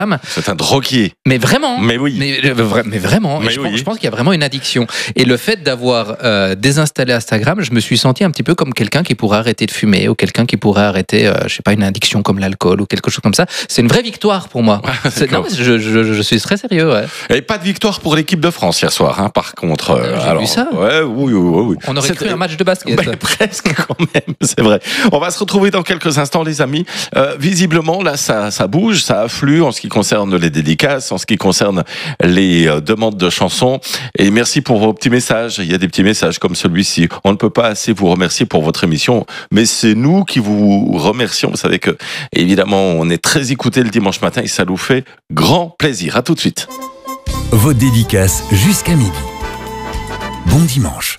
C'est un droguier. Mais vraiment. Mais oui. Mais vraiment. Mais je pense qu'il y a vraiment une addiction. Et le fait d'avoir désinstallé Instagram, je me suis senti un petit peu comme quelqu'un qui pourrait arrêter de fumer ou quelqu'un qui pourrait arrêter, je sais pas, une addiction comme l'alcool ou quelque chose comme ça. C'est une vraie victoire pour moi. Non, je suis très sérieux. Ouais. Et pas de victoire pour l'équipe de France hier soir, hein, par contre. J'ai vu ça. Ouais, oui. On aurait cru un match de basket. Presque quand même, c'est vrai. On va se retrouver dans quelques instants, les amis. Visiblement, là, ça bouge, ça afflue en ce qui concerne les dédicaces, en ce qui concerne les demandes de chansons. Et merci pour vos petits messages. Il y a des petits messages comme celui-ci. On ne peut pas assez vous remercier pour votre émission, mais c'est nous qui vous remercions. Vous savez que, évidemment, on est très écoutés le dimanche matin et ça nous fait grand plaisir. À tout de suite. Vos dédicaces jusqu'à midi. Bon dimanche.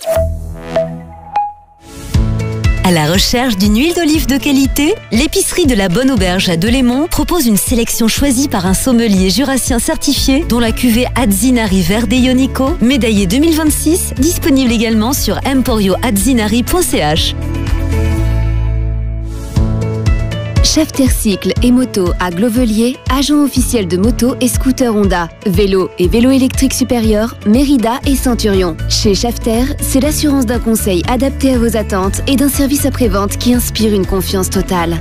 À la recherche d'une huile d'olive de qualité, l'épicerie de la Bonne Auberge à Delémont propose une sélection choisie par un sommelier jurassien certifié dont la cuvée Azzinari Verde Ionico, médaillée 2026, disponible également sur emporioazzinari.ch. Schefter Cycle et Moto à Glovelier, agent officiel de moto et scooter Honda, vélo et vélo électrique supérieur, Mérida et Centurion. Chez Schefter, c'est l'assurance d'un conseil adapté à vos attentes et d'un service après-vente qui inspire une confiance totale.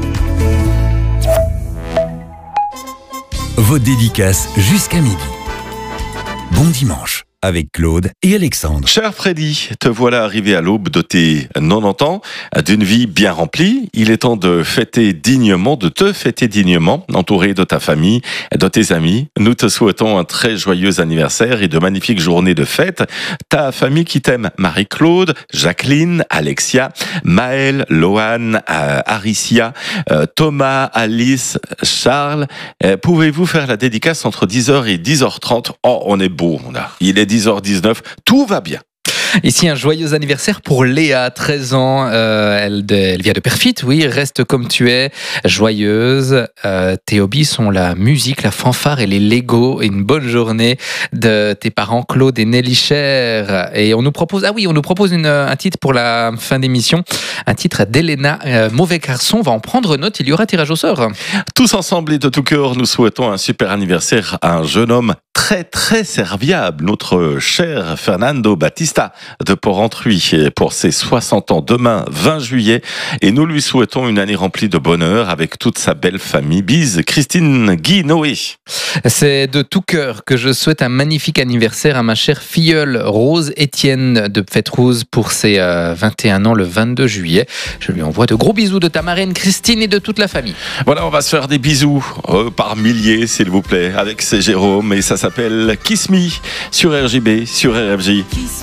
Vos dédicaces jusqu'à midi. Bon dimanche avec Claude et Alexandre. Cher Freddy, te voilà arrivé à l'aube de tes 90 ans, d'une vie bien remplie. Il est temps de te fêter dignement, entouré de ta famille, de tes amis. Nous te souhaitons un très joyeux anniversaire et de magnifiques journées de fête. Ta famille qui t'aime, Marie-Claude, Jacqueline, Alexia, Maëlle, Loane, Aricia, Thomas, Alice, Charles. Pouvez-vous faire la dédicace entre 10h et 10h30 ? Oh, on est beau, il est 10h19, tout va bien. Ici, un joyeux anniversaire pour Léa, 13 ans. Elle vient de Perfit, oui. Reste comme tu es, joyeuse. Tes hobbies sont la musique, la fanfare et les Lego. Et une bonne journée de tes parents Claude et Nelly Cher. Et on nous propose, un titre pour la fin d'émission. Un titre d'Elena, Mauvais garçon. On va en prendre note, il y aura tirage au sort. Tous ensemble et de tout cœur, nous souhaitons un super anniversaire à un jeune homme très très serviable, notre cher Fernando Batista de Porrentruy pour ses 60 ans demain 20 juillet et nous lui souhaitons une année remplie de bonheur avec toute sa belle famille. Bise, Christine, Guy, Noé. C'est de tout cœur que je souhaite un magnifique anniversaire à ma chère filleule Rose Étienne de Fête-Rose pour ses 21 ans le 22 juillet. Je lui envoie de gros bisous de ta marraine Christine et de toute la famille. Voilà, on va se faire des bisous par milliers s'il vous plaît avec c'est Jérôme et ça s'appelle Kiss Me sur RJB, sur RFJ.